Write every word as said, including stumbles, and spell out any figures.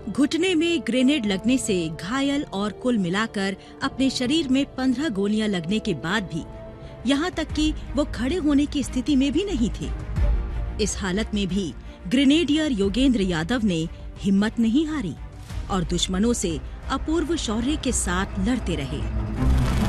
घुटने में ग्रेनेड लगने से घायल और कुल मिलाकर अपने शरीर में पंद्रह गोलियां लगने के बाद भी यहाँ तक कि वो खड़े होने की स्थिति में भी नहीं थे। इस हालत में भी ग्रेनेडियर योगेंद्र यादव ने हिम्मत नहीं हारी और दुश्मनों से अपूर्व शौर्य के साथ लड़ते रहे।